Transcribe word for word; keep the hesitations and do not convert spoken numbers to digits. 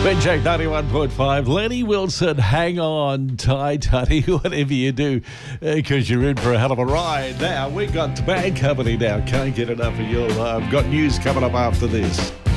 Wincheck ninety-one point five. Lenny Wilson, hang on tight, honey, whatever you do, because you're in for a hell of a ride. Now, we got Bad Company now. Can't get enough of your love. Got news coming up after this.